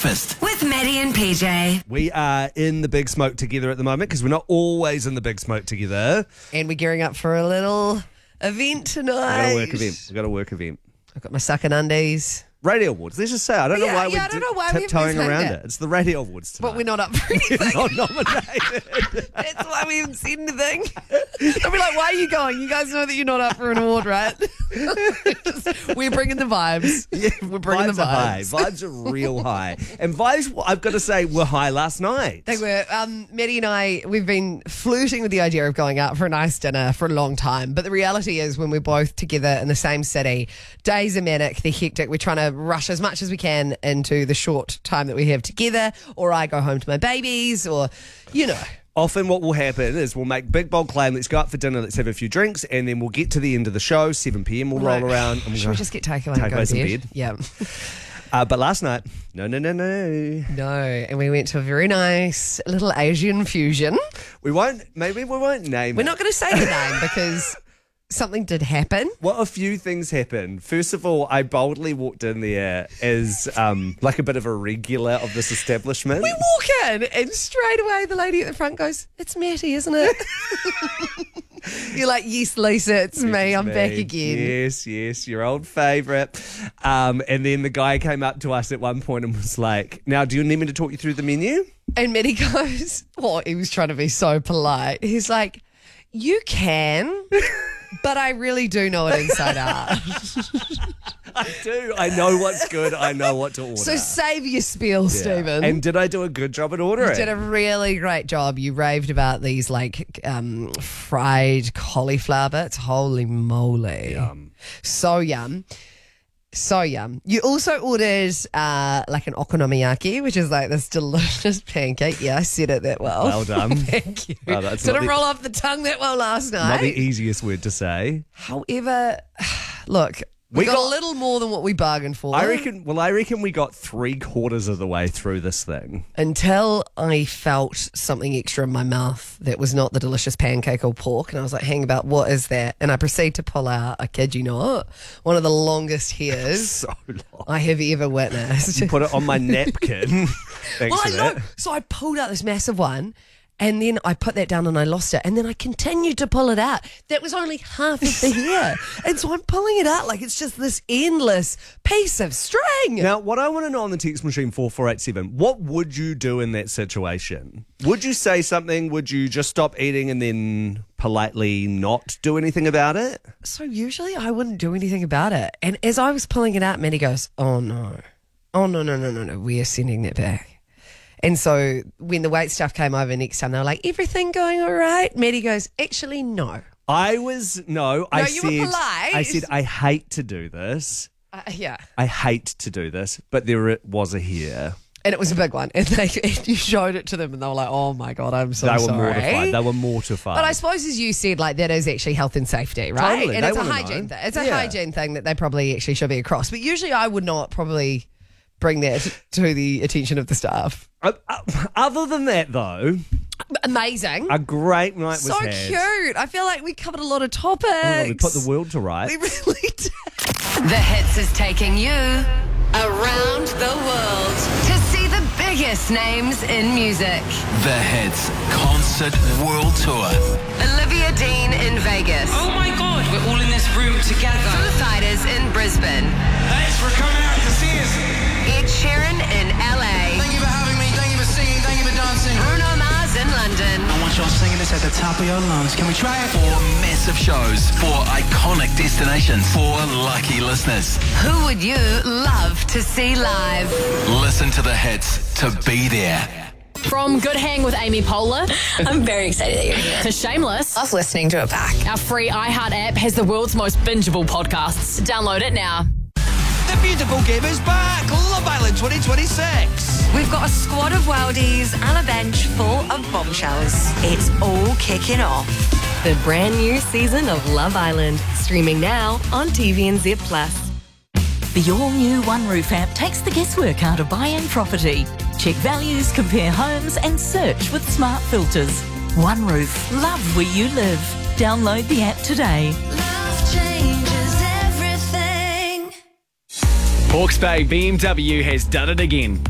With Maddie and PJ. We are in the big smoke together at the moment because we're not always in the big smoke together. And we're gearing up for a little event tonight. We've got a work event. I've got my sucking undies. Radio Awards. Let's just say, I don't know why we're tiptoeing around it. It's the Radio Awards tonight. But we're not up for anything. We're not nominated. That's why we haven't said anything. I'll be like, why are you going? You guys know that you're not up for an award, right? We're bringing the vibes. Yeah, we're bringing the vibes. Vibes are real high. And vibes, I've got to say, were high last night. They were. Maddie and I, we've been flirting with the idea of going out for a nice dinner for a long time. But the reality is when we're both together in the same city, days are manic, they're hectic. We're trying to rush as much as we can into the short time that we have together, or I go home to my babies, or, you know. Often what will happen is we'll make big, bold claim, let's go out for dinner, let's have a few drinks, and then we'll get to the end of the show, 7 p.m, we'll roll around. And Should we just get takeaway and go to bed? Yeah. But last night, no. No, and we went to a very nice little Asian fusion. Maybe we won't name it. We're not going to say the name because something did happen. Well, a few things happened. First of all, I boldly walked in there as like a bit of a regular of this establishment. We walk in and straight away the lady at the front goes, "It's Matty, isn't it?" You're like, "Yes, Lisa, it's me. I'm back again." Yes, your old favourite. And then the guy came up to us at one point and was like, "Now, do you need me to talk you through the menu?" And Matty goes, he was trying to be so polite. He's like, "You can." But I really do know it inside out. I do. I know what's good. I know what to order. So save your spiel, Stephen. And did I do a good job at ordering? You did a really great job. You raved about these fried cauliflower bits. Holy moly. Yum. So yum. So yum. You also ordered like an okonomiyaki, which is like this delicious pancake. Yeah, I said it that well. Well done. Thank you. Well, that's didn't roll off the tongue that well last night. Not the easiest word to say. However, look, we got a little more than what we bargained for. I reckon we got 3/4 of the way through this thing. Until I felt something extra in my mouth that was not the delicious pancake or pork. And I was like, hang about, what is that? And I proceed to pull out, I kid you not, one of the longest hairs so long I have ever witnessed. You put it on my napkin. Thanks for that. So I pulled out this massive one. And then I put that down and I lost it. And then I continued to pull it out. That was only half of the hair. And so I'm pulling it out like it's just this endless piece of string. Now, what I want to know on the text machine 4487, what would you do in that situation? Would you say something? Would you just stop eating and then politely not do anything about it? So usually I wouldn't do anything about it. And as I was pulling it out, Maddie goes, oh no, we are sending that back. And so when the wait staff came over next time, they were like, everything going all right? Maddie goes, actually, no. You were polite. I said, I hate to do this. Yeah. I hate to do this, but there was a hair. And it was a big one. And you showed it to them and they were like, oh my God, I'm so sorry. They were mortified. But I suppose, as you said, like that is actually health and safety, right? Totally. And it's a hygiene thing. It's a hygiene thing that they probably actually should be across. But usually I would not probably bring that to the attention of the staff. Other than that, though, amazing. A great night was had. So cute. I feel like we covered a lot of topics. Oh, we put the world to rights. We really did. The Hits is taking you around the world to see the biggest names in music. The Hits Concert World Tour. Olivia Dean in Vegas. Oh my God, we're all in this room together. Foo Fighters in Brisbane. Thanks for coming out to see us. Ed Sheeran in LA. Thank you for having me. Thank you for singing. Thank you for dancing. Bruno Mars in London. I want y'all singing this at the top of your lungs. Can we try it? 4 massive shows, 4 iconic destinations, 4 lucky listeners. Who would you love to see live? Listen to the hits to be there. From Good Hang with Amy Poehler I'm very excited that you're here. to Shameless, Love listening to it back. our free iHeart app has the world's most bingeable podcasts. Download it now. The beautiful game is back. Love Island 2026. We've got a squad of worldies and a bench full of bombshells. It's all kicking off. The brand new season of Love Island, streaming now on TVNZ Plus. The all-new One Roof app takes the guesswork out of buying property. Check values, compare homes and search with smart filters. One Roof, love where you live. Download the app today. Love changes everything. Hawke's Bay BMW has done it again.